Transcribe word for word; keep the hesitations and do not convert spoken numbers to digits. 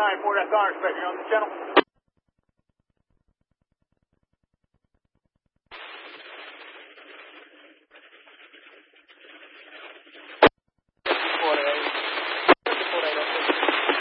nine four, that car inspection on the channel.